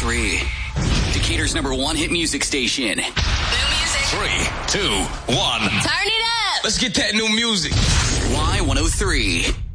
Y103. Decatur's #1 hit music station. New music. 3, 2, 1. Turn it up. Let's get that new music. Y103.